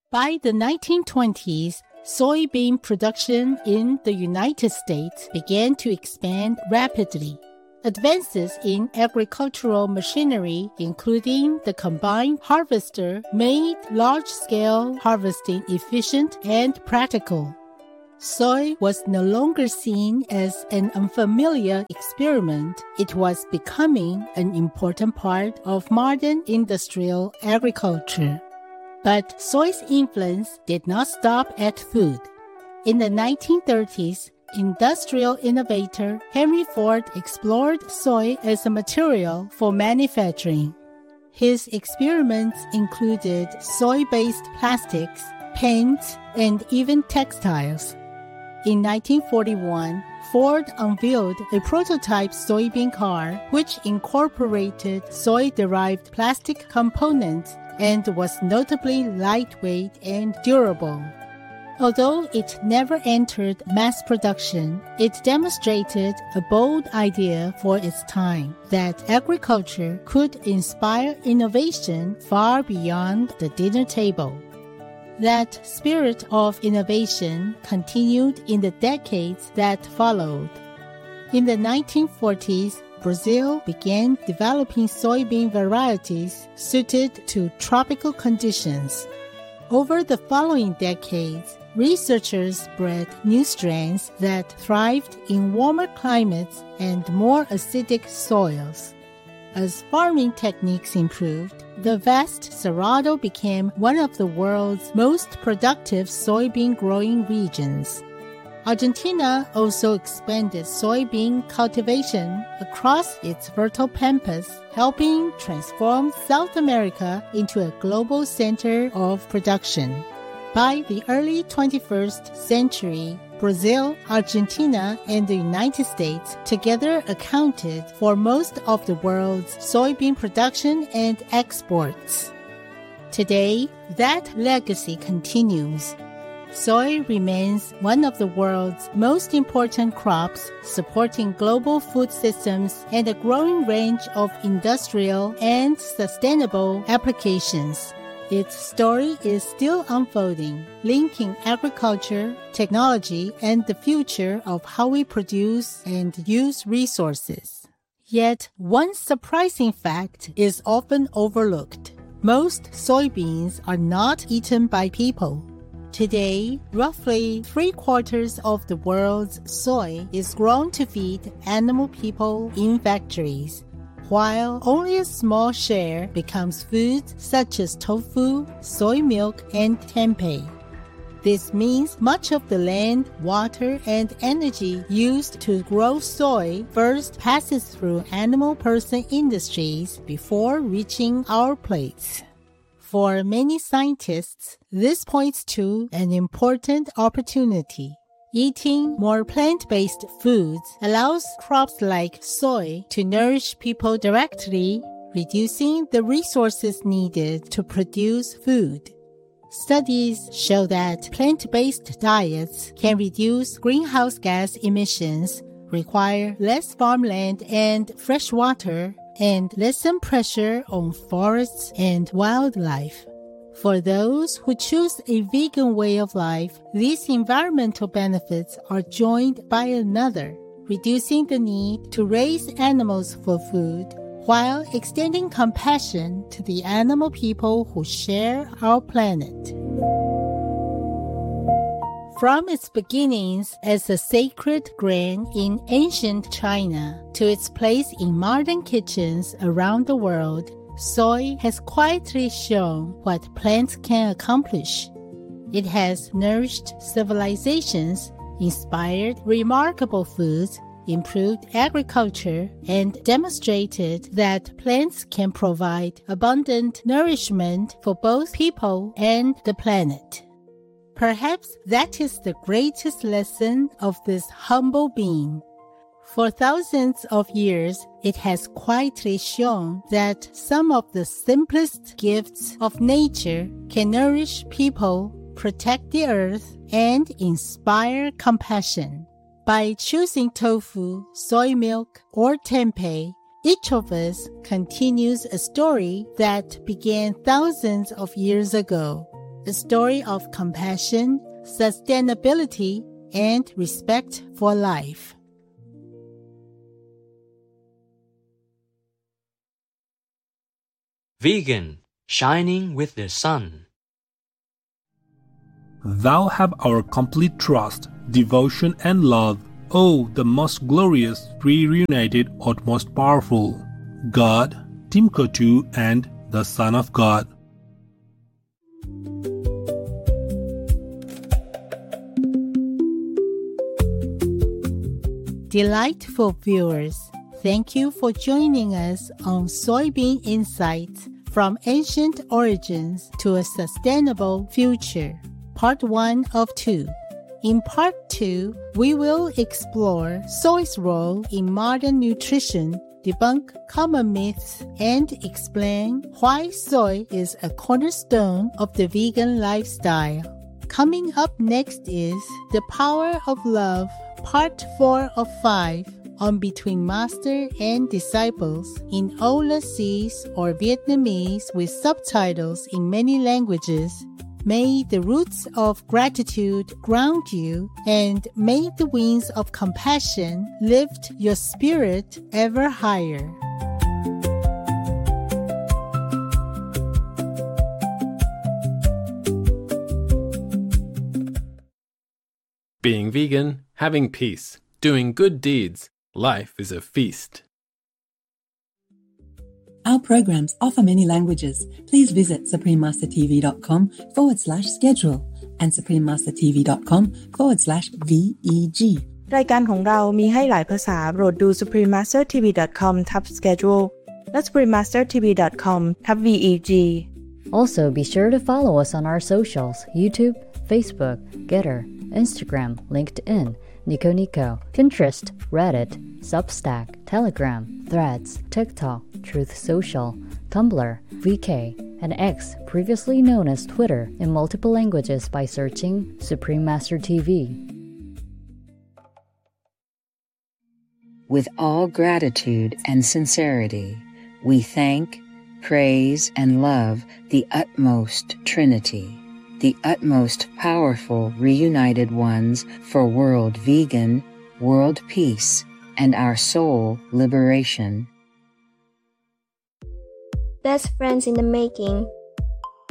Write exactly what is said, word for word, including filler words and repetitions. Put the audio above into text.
By the nineteen twenties, soybean production in the United States began to expand rapidly. Advances in agricultural machinery, including the combine harvester, made large-scale harvesting efficient and practical. Soy was no longer seen as an unfamiliar experiment. It was becoming an important part of modern industrial agriculture. But soy's influence did not stop at food. In the nineteen thirties, industrial innovator Henry Ford explored soy as a material for manufacturing. His experiments included soy-based plastics, paints, and even textiles. In nineteen forty-one, Ford unveiled a prototype soybean car which incorporated soy-derived plastic components and was notably lightweight and durable. Although it never entered mass production, it demonstrated a bold idea for its time that agriculture could inspire innovation far beyond the dinner table. That spirit of innovation continued in the decades that followed. In the nineteen forties, Brazil began developing soybean varieties suited to tropical conditions. Over the following decades, researchers bred new strains that thrived in warmer climates and more acidic soils. As farming techniques improved, the vast Cerrado became one of the world's most productive soybean growing regions. Argentina also expanded soybean cultivation across its fertile pampas, helping transform South America into a global center of production. By the early twenty-first century, Brazil, Argentina, and the United States together accounted for most of the world's soybean production and exports. Today, that legacy continues. Soy remains one of the world's most important crops, supporting global food systems and a growing range of industrial and sustainable applications. Its story is still unfolding, linking agriculture, technology, and the future of how we produce and use resources. Yet, one surprising fact is often overlooked. Most soybeans are not eaten by people. Today, roughly three-quarters of the world's soy is grown to feed animal people in factories, while only a small share becomes foods such as tofu, soy milk, and tempeh. This means much of the land, water, and energy used to grow soy first passes through animal-person industries before reaching our plates. For many scientists, this points to an important opportunity. Eating more plant-based foods allows crops like soy to nourish people directly, reducing the resources needed to produce food. Studies show that plant-based diets can reduce greenhouse gas emissions, require less farmland and fresh water, and lessen pressure on forests and wildlife. For those who choose a vegan way of life, these environmental benefits are joined by another, reducing the need to raise animals for food, while extending compassion to the animal people who share our planet. From its beginnings as a sacred grain in ancient China to its place in modern kitchens around the world, soy has quietly shown what plants can accomplish. It has nourished civilizations, inspired remarkable foods, improved agriculture, and demonstrated that plants can provide abundant nourishment for both people and the planet. Perhaps that is the greatest lesson of this humble being. For thousands of years, it has quietly shown that some of the simplest gifts of nature can nourish people, protect the earth, and inspire compassion. By choosing tofu, soy milk, or tempeh, each of us continues a story that began thousands of years ago. a story of compassion, sustainability, and respect for life. Vegan, shining with the sun. Thou have our complete trust, devotion, and love, O the most glorious, three reunited, utmost powerful, God, Timkotu, and the Son of God. Delightful viewers, thank you for joining us on Soybean Insights from Ancient Origins to a Sustainable Future, Part one of two. In Part two, we will explore soy's role in modern nutrition, debunk common myths, and explain why soy is a cornerstone of the vegan lifestyle. Coming up next is The Power of Love, Part four of five, on Between Master and Disciples in Aulacese or Vietnamese with subtitles in many languages. May the roots of gratitude ground you, and may the wings of compassion lift your spirit ever higher. Being vegan, having peace, doing good deeds, life is a feast. Our programs offer many languages. Please visit suprememastertv.com forward slash schedule and suprememastertv.com forward slash VEG รายการของเรามีให้หลายภาษาโปรดดู suprememastertv.com ทับ schedule และ suprememastertv.com ทับ วี อี จี Also, be sure to follow us on our socials: YouTube, Facebook, Getter, Instagram, LinkedIn, Nico Nico, Pinterest, Reddit, Substack, Telegram, Threads, TikTok, Truth Social, Tumblr, V K, and X, previously known as Twitter, in multiple languages by searching Supreme Master T V. With all gratitude and sincerity, we thank, praise, and love the utmost Trinity, the utmost powerful reunited ones for world vegan, world peace, and our soul liberation. Best friends in the making.